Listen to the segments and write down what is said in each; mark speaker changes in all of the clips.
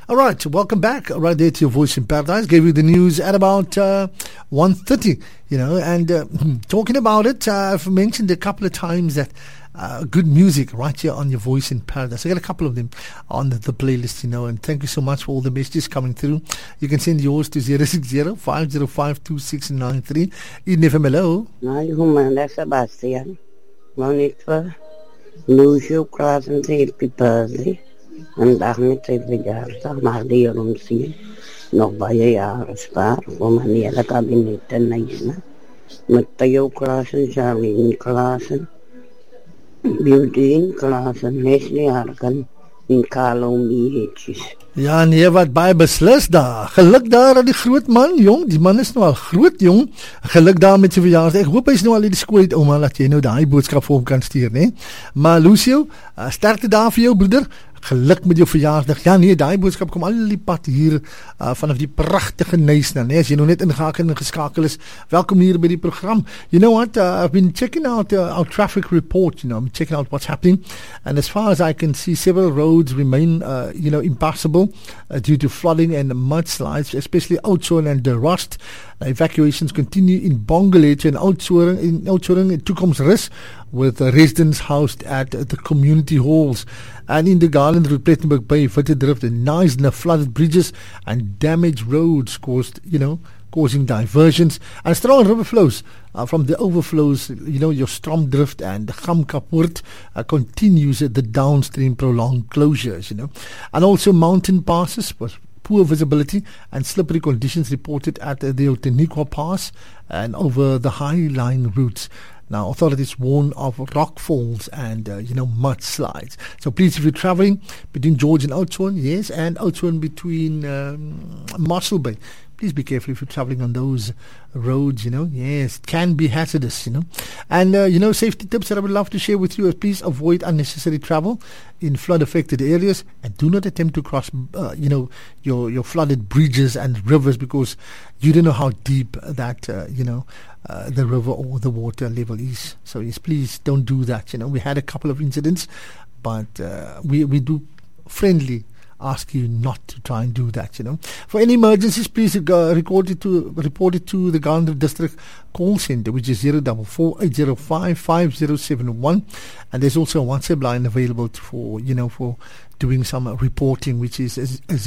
Speaker 1: All right, welcome back. Right there to your Voice in Paradise. Gave you the news at about 1:30, and talking about it, I've mentioned a couple of times that good music right here on your Voice in Paradise. I got a couple of them on the playlist, and thank you so much for all the messages coming through. You can send yours to 060-505-2693. Eden FM, hello.
Speaker 2: Hi, Humana Sebastian. Monitor, Lucio Klassen, happy birthday. Vandaag met zijn verjaardag, mag de heer ons zien. Nog bij je jaren spaar, om een hele kabinet te nemen. Met Theo Klaassen, Charlene Klaassen, Beauty Klaassen, Leslie Harken en Carlo Mietjes.
Speaker 1: Ja, nee, wat baie beslis daar. Geluk daar aan die groot man, jong. Die man is nou al groot, jong. Geluk daar met sy verjaarsdag. Ek hoop hy is nou al in die skool uit, ouma, dat jy nou daai boodskap vir hom kan stuur, né? Maar Lucio, sterkte daar vir jou, broeder. Geluk met jou verjaarsdag. Ja nee, daai boodskap kom al die pad hier vanaf die pragtige Nysna, né? As jy nou net ingeskakel is, welkom hier by die program. You know what? I've been checking out our traffic report, I'm checking out what's happening. And as far as I can see, several roads remain, impassable due to flooding and mudslides, especially Oudtshoorn and De Rust. Evacuations continue in Bongoletje and Oudtshoorn in Toekomsrus, with residents housed at the community halls. And in the Garland Road, Plettenberg Bay, Wittedrift and Knysna, flooded bridges and damaged roads causing diversions. And strong river flows from the overflows, your Stromdrift and Gamkapoort continues the downstream prolonged closures, And also mountain passes with poor visibility and slippery conditions reported at the Outeniqua Pass and over the High Line routes. Now, authorities warn of rock falls and, mudslides. So please, if you're traveling between George and Oudtshoorn, yes, and Oudtshoorn between Mossel Bay, please be careful if you're traveling on those roads, Yes, it can be hazardous, And, safety tips that I would love to share with you is please avoid unnecessary travel in flood-affected areas and do not attempt to cross, your flooded bridges and rivers because you don't know how deep that, the river or the water level is. So yes, please don't do that. We had a couple of incidents, but we do friendly ask you not to try and do that. For any emergencies, please report it to the Garland District Call Center, which is 044-805-5071, and there's also a WhatsApp line available for doing some reporting, which is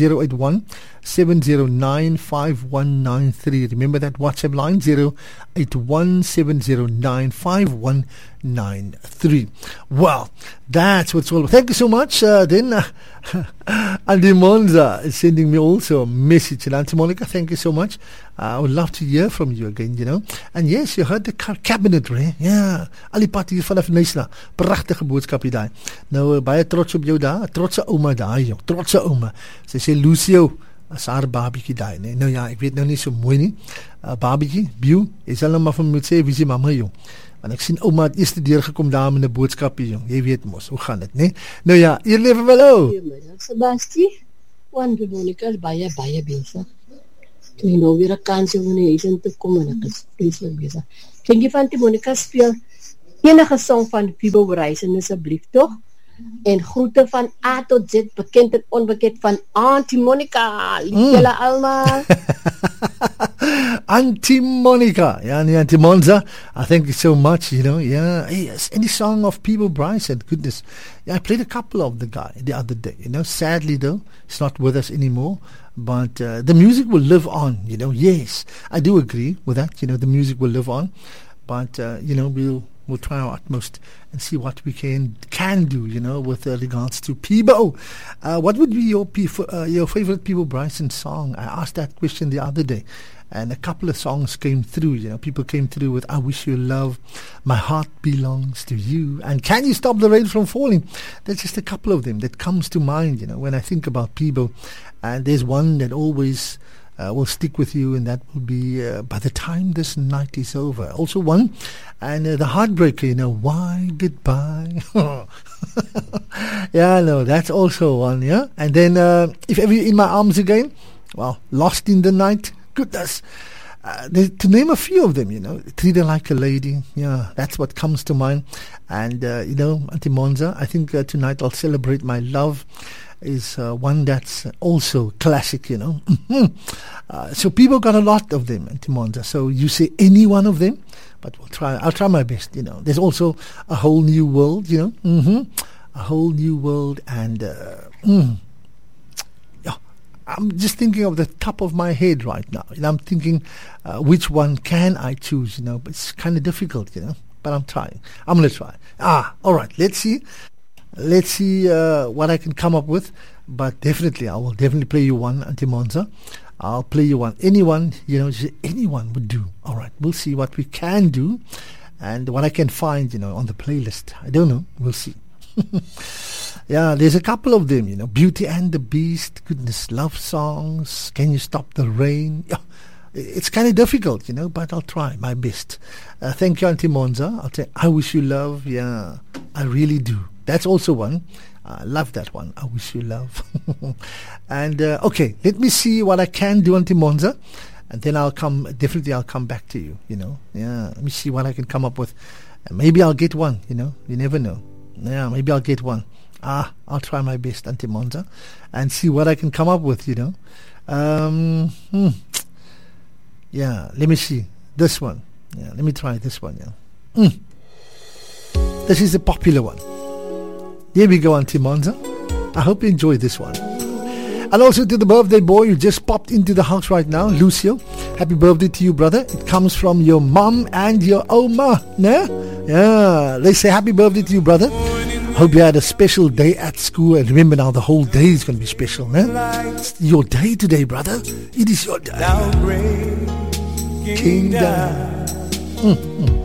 Speaker 1: 081-709-5193. Remember that WhatsApp line, 081-709-5193. Well, that's what's all about. Thank you so much. Then Andy Monza is sending me also a message. And Auntie Monica, thank you so much. I would love to hear from you again, And yes, you heard the cabinet, right? Ja, al die pad hier vanaf Nysna. Pragtige boodskap hier daai. Nou, baie trots op jou daar. Trotse ouma daai, jong. Trotse ouma. Sy sê, Lucio, as haar babietjie daai, nee. Nou ja, ek weet nou nie so mooi nie. Babietjie, Biu, jy sal nou maar van moet sê, wie is die mama, jong? Want ek sien ouma het eerst deur gekom daar met 'n boodskap hier, jong. Jy weet mos, hoe gaan dit, nee? Nou ja, hier lewe hallo.
Speaker 3: Sebastian, want Monica is baie besig. Toen nou weer 'n kans om in huis in te kom en ek is vreeslik besig. Kan jy van Monica speel enige song van Pibo Reisen asseblief tog? En groete van A tot Z, bekend en onbekend van Auntie Monica. Julle almal.
Speaker 1: Auntie Monica. Ja, nee, Auntie Monza. I thank you so much, Yeah. Hey, any song of Pibo Bryson, goodness. Yeah, I played a couple of the guy the other day, Sadly, though, he's not with us anymore. But the music will live on, Yes, I do agree with that. The music will live on. But, we'll try our utmost and see what we can do, with regards to Pibo. What would be your favorite Pibo Bryson song? I asked that question the other day. And a couple of songs came through, people came through with I Wish You Love, My Heart Belongs to You, and Can You Stop the Rain from Falling? There's just a couple of them that comes to mind, when I think about Pibo. And there's one that always will stick with you, and that will be By the Time This Night Is Over. Also one, and The Heartbreaker, Why Goodbye. Yeah, no, that's also one, yeah. And then If Ever You're in My Arms Again, well, Lost in the Night. Goodness. To name a few of them, treat her like a lady. Yeah, that's what comes to mind. And, Auntie Monza, I think tonight I'll celebrate my love is one that's also classic, So people got a lot of them, Auntie Monza. So you say any one of them, but I'll try my best, There's also a whole new world, a whole new world, and I'm just thinking of the top of my head right now. I'm thinking which one can I choose, but it's kind of difficult, but I'm trying. I'm going to try. All right, let's see. Let's see what I can come up with, but definitely, I will definitely play you one, Auntie Monza. I'll play you one. Anyone, anyone would do. All right, we'll see what we can do and what I can find, on the playlist. I don't know. We'll see. Yeah, there's a couple of them, Beauty and the Beast, goodness, love songs, Can You Stop the Rain? Yeah, it's kind of difficult, but I'll try my best. Thank you, Auntie Monza. I'll say, I Wish You Love. Yeah, I really do. That's also one. I love that one. I Wish You Love. And, okay, let me see what I can do, Auntie Monza. And then I'll come back to you, Yeah, let me see what I can come up with. Maybe I'll get one, You never know. Yeah, maybe I'll get one. I'll try my best, Auntie Monza, and see what I can come up with, Yeah, let me see. This one. Yeah, let me try this one, This is a popular one. Here we go, Auntie Monza. I hope you enjoy this one. And also to the birthday boy who just popped into the house right now, Lucio. Happy birthday to you, brother. It comes from your mom and your oma, nah? Yeah, they say happy birthday to you, brother. Hope you had a special day at school. And remember now, the whole day is going to be special, nah? It's your day today, brother. It is your day. King down.